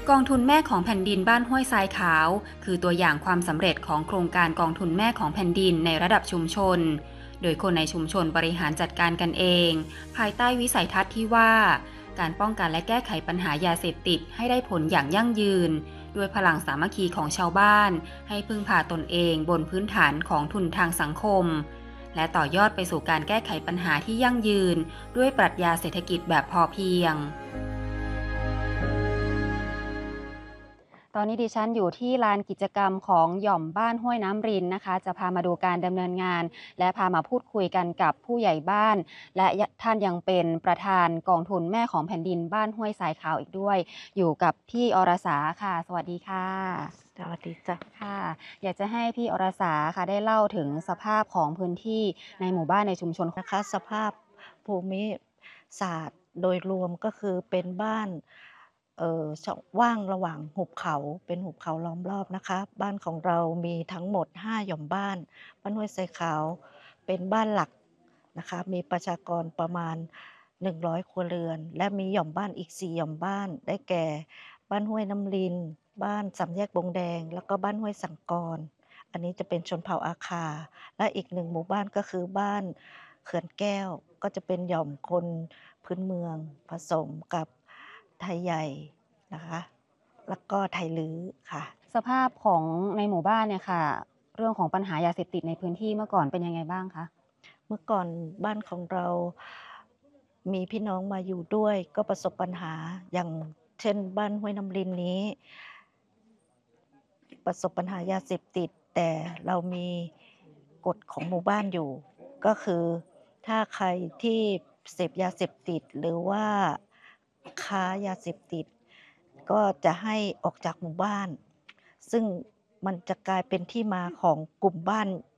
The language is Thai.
กองทุนแม่ของแผ่นดินบ้านห้วยทรายขาวคือตัวอย่างความสำเร็จของโครงการกองทุนแม่ของแผ่นดินในระดับชุมชนโดยคนในชุมชนบริหารจัดการกันเองภายใต้วิสัยทัศน์ที่ว่าการป้องกันและแก้ไขปัญหายาเสพติดให้ได้ผลอย่างยั่งยืนด้วยพลังสามัคคีของชาวบ้านให้พึ่งพาตนเองบนพื้นฐานของทุนทางสังคมและต่อยอดไปสู่การแก้ไขปัญหาที่ยั่งยืนด้วยปรัชญาเศรษฐกิจแบบพอเพียงตอนนี้ดิฉันอยู่ที่ลานกิจกรรมของหย่อมบ้านห้วยน้ำรินนะคะจะพามาดูการดำเนินงานและพามาพูดคุยกันกับผู้ใหญ่บ้านและท่านยังเป็นประธานกองทุนแม่ของแผ่นดินบ้านห้วยทรายขาวอีกด้วยอยู่กับพี่อรสาค่ะสวัสดีค่ะสวัสดีจ้ะค่ะอยากจะให้พี่อรสาค่ะได้เล่าถึงสภาพของพื้นที่ในหมู่บ้านในชุมชนนะคะสภาพภูมิศาสตร์โดยรวมก็คือเป็นบ้านช่องว่างระหว่างหุบเขาเป็นหุบเขาล้อมรอบนะคะบ้านของเรามีทั้งหมด5หย่อมบ้านบ้านห้วยทรายขาวเป็นบ้านหลักนะคะมีประชากรประมาณ100ครัวเรือนและมีหย่อมบ้านอีก4หย่อมบ้านได้แก่บ้านห้วยน้ำลินบ้านสามแยกบงแดงแล้วก็บ้านห้วยสังกรอันนี้จะเป็นชนเผ่าอาคา และอีก1หมู่บ้านก็คือบ้านเขื่อนแก้วก็จะเป็นหย่อมคนพื้นเมืองผสมกับไทยใหญ่นะคะแล้วก็ไทยลื้อค่ะสภาพของในหมู่บ้านเนี่ยค่ะเรื่องของปัญหายาเสพติดในพื้นที่เมื่อก่อนเป็นยังไงบ้างคะเมื่อก่อนบ้านของเรามีพี่น้องมาอยู่ด้วยก็ประสบปัญหาอย่างเช่นบ้านห้วยน้ำรินนี้ประสบปัญหายาเสพติดแต่เรามีกฎของหมู่บ้านอยู่ก็คือถ้าใครที่เสพยาเสพติดหรือว่าค้ายาเสพติดก็จะให้ออกจากหมู่บ้านซึ่งมันจะกลายเป็นที่มาของกลุ่มบ้าน